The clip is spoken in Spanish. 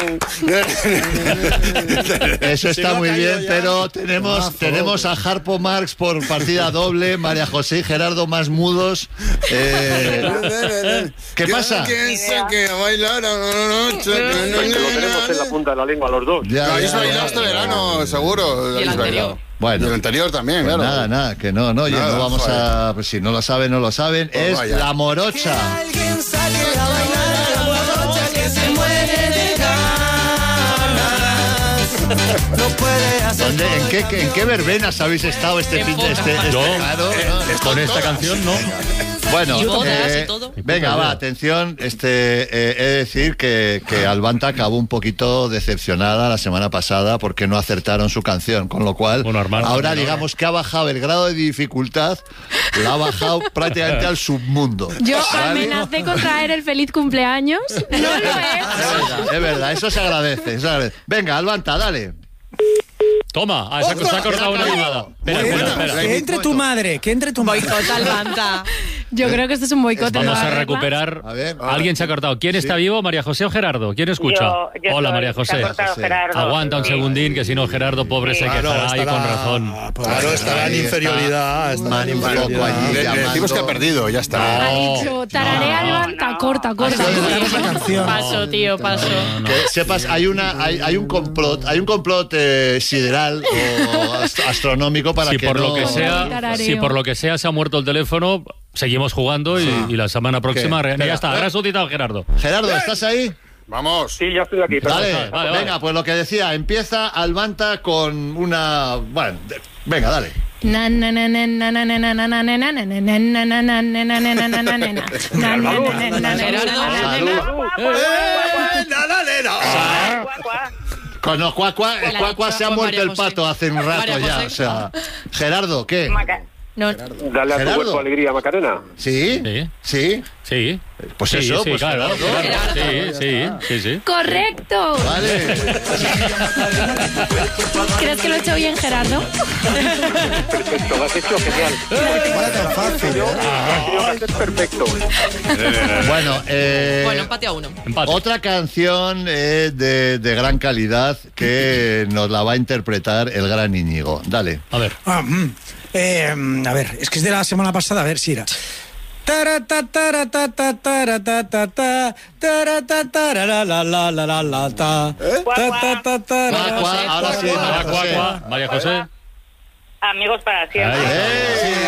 Eso está muy bien, pero tenemos a Harpo Marx por partida doble, María José y Gerardo más mudos. ¿Qué pasa? Que bailar lo tenemos en la punta de la lengua los dos. Ya habéis bailado este verano, seguro. Y el anterior. Bueno, y el anterior también, pues claro. nada, que no, oye, Nada, no vamos joder. a... Pues si no lo saben, no lo saben. Pues es vaya. La Morocha. Alguien saque a bailar a la morocha que se muere de ganas. No puede hacer. ¿En qué verbenas habéis estado este fin de Yo, claro, ¿no? con esta canción, no. Bueno, Y bodas y todo. venga, va, atención. He de decir que Albanta acabó un poquito decepcionada la semana pasada porque no acertaron su canción, con lo cual Bueno, Armando, ahora no, digamos que ha bajado el grado de dificultad, la ha bajado prácticamente al submundo. Yo ¿Vale? amenacé con traer el feliz cumpleaños. No lo he. Es verdad, eso se agradece, Venga, Albanta, dale. Toma, se ha cortado una llamada. Espera. Que entre tu madre. Boicota Albanta. Yo creo que esto es un boicot. Vamos ¿no? a recuperar. A ver. Alguien se ha cortado. ¿Quién está vivo? ¿María José o Gerardo? ¿Quién escucha? Yo Hola, soy. María Se José. ha cortado Gerardo. Aguanta un segundín, que si no, Gerardo, pobre, se quejará y con razón. Claro, estará en inferioridad. Man, un poco allí Le llamando. decimos que ha perdido, ya está. Ha dicho, tararea Albanta, corta. Paso, tío, paso. Que sepas, hay un complot sideral o astronómico para Si que por no... lo que sea, Tarareo. si por lo que sea se ha muerto el teléfono, seguimos jugando y la semana próxima ¿Qué? ya está. Ha resucitado Gerardo. Gerardo, ¿estás ahí? Vamos. Sí, ya estoy aquí. Vale, vale. venga, pues lo que decía, empieza Albanta con una... Bueno, venga, dale. Con los cuacua se ha muerto el pato hace un rato ya, o sea... Gerardo, ¿qué? No. Dale a tu Gerardo. cuerpo alegría, Macarena. ¿Sí? Sí. ¿Sí? Sí. Pues Sí, eso, sí, pues claro. Gerardo. Sí. Correcto. Vale. ¿Crees que lo he hecho bien, Gerardo? Perfecto, lo has hecho genial. Vaya tan fácil. Es perfecto. Bueno, Bueno, empate a uno. Empate. otra canción de gran calidad que nos la va a interpretar el gran Íñigo. Dale. A ver. A ver, es que es de la semana pasada, a ver si era. Cuacua, ahora sí, María José. María José. Amigos para siempre. ¡Eh!